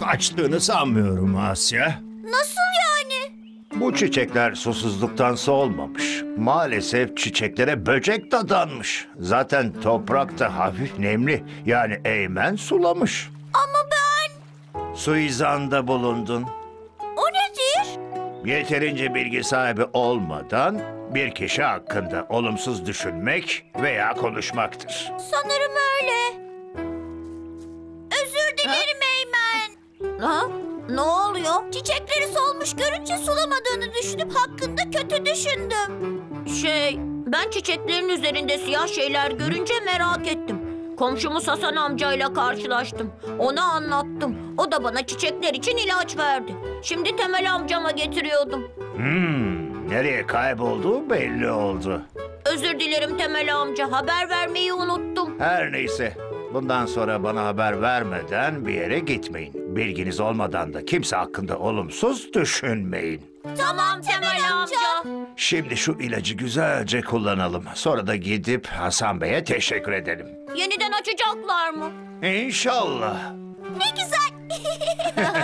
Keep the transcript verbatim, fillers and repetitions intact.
açtığını sanmıyorum Asya. Nasıl yani? Bu çiçekler susuzluktan solmamış. Maalesef çiçeklere böcek dadanmış. Zaten toprak da hafif nemli. Yani Eymen sulamış. Ama ben... Suizanda bulundun. O nedir? Yeterince bilgi sahibi olmadan bir kişi hakkında olumsuz düşünmek veya konuşmaktır. Sanırım öyle. Özür dilerim Eymen. Ha? Ne oluyor? Çiçekleri solmuş görünce sulamadığını düşünüp hakkında kötü düşündüm. Şey, ben çiçeklerin üzerinde siyah şeyler görünce merak ettim. Komşumuz Hasan amcayla karşılaştım. Ona anlattım. O da bana çiçekler için ilaç verdi. Şimdi Temel amcama getiriyordum. Hmm, nereye kaybolduğu belli oldu. Özür dilerim Temel amca. Haber vermeyi unuttum. Her neyse. Bundan sonra bana haber vermeden bir yere gitmeyin. Bilginiz olmadan da kimse hakkında olumsuz düşünmeyin. Tamam Temel amca. Şimdi şu ilacı güzelce kullanalım. Sonra da gidip Hasan Bey'e teşekkür edelim. Yeniden açacaklar mı? İnşallah. Ne güzel.